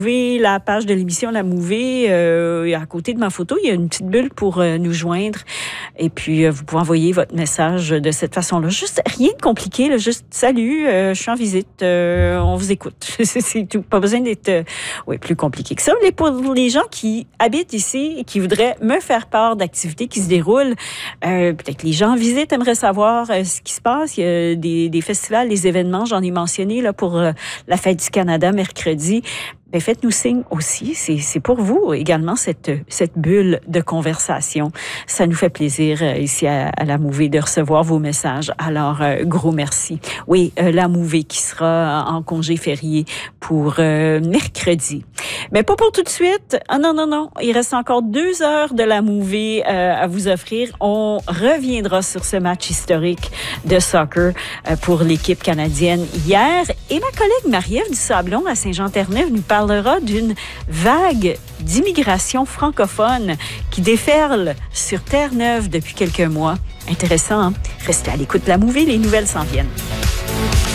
La page de l'émission La Mouvée, à côté de ma photo, il y a une petite bulle pour nous joindre. Et puis, vous pouvez envoyer votre message de cette façon-là. Juste rien de compliqué, là, juste « Salut, je suis en visite, on vous écoute ». C'est tout. Pas besoin d'être plus compliqué que ça. Mais pour les gens qui habitent ici et qui voudraient me faire part d'activités qui se déroulent, peut-être que les gens en visite aimeraient savoir ce qui se passe. Il y a des festivals, des événements, j'en ai mentionné là, pour la Fête du Canada mercredi. Ben, faites-nous signe aussi. C'est pour vous également cette bulle de conversation. Ça nous fait plaisir ici à La Mouvée de recevoir vos messages. Alors, gros merci. Oui, La Mouvée qui sera en congé férié pour mercredi. Mais pas pour tout de suite. Ah non. Il reste encore 2 heures de La Mouvée à vous offrir. On reviendra sur ce match historique de soccer pour l'équipe canadienne hier. Et ma collègue Marie-Ève Dusablon à Saint-Jean-Terre-Neuve nous parlera d'une vague d'immigration francophone qui déferle sur Terre-Neuve depuis quelques mois. Intéressant, hein? Restez à l'écoute de La Mouvée, les nouvelles s'en viennent.